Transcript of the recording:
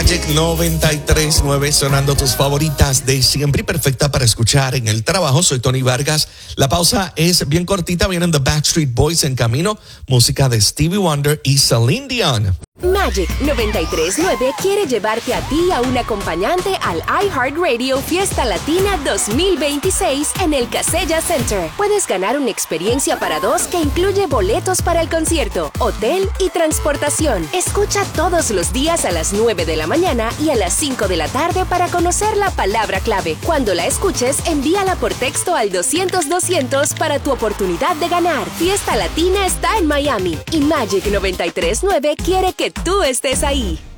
Magic 93.9, sonando tus favoritas de siempre y perfecta para escuchar en el trabajo. Soy Tony Vargas. La pausa es bien cortita. Vienen The Backstreet Boys en camino. Música de Stevie Wonder y Celine Dion. Magic 93.9 quiere llevarte a ti y a un acompañante al iHeartRadio Fiesta Latina 2026 en el Casella Center. Puedes ganar una experiencia para dos que incluye boletos para el concierto, hotel y transportación. Escucha todos los días a las 9 de la mañana y a las 5 de la tarde para conocer la palabra clave. Cuando la escuches, envíala por texto al 200-200 para tu oportunidad de ganar. Fiesta Latina está en Miami y Magic 93.9 quiere que tú estés ahí.